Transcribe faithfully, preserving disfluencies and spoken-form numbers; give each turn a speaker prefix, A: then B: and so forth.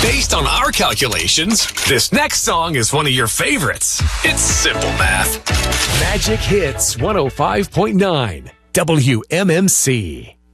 A: Based on our calculations, this next song is one of your favorites. It's simple math. Magic Hits one oh five point nine W M M C.